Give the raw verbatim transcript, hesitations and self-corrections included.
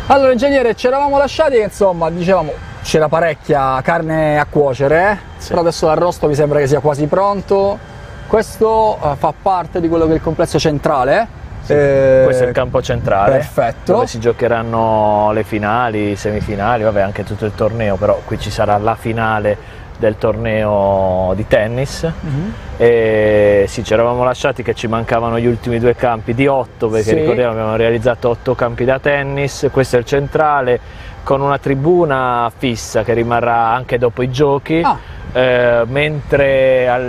Allora ingegnere, ci eravamo lasciati che insomma dicevamo c'era parecchia carne a cuocere, Sì. però adesso l'arrosto mi sembra che sia quasi pronto. Questo uh, fa parte di quello che è il complesso centrale. Sì, eh, questo è il campo centrale, perfetto, dove si giocheranno le finali, i semifinali, vabbè anche tutto il torneo, però qui ci sarà la finale del torneo di tennis. Mm-hmm. E sì, ci eravamo lasciati che ci mancavano gli ultimi due campi di otto, perché sì. ricordiamo abbiamo realizzato otto campi da tennis, questo è il centrale con una tribuna fissa che rimarrà anche dopo i giochi, ah. eh, mentre al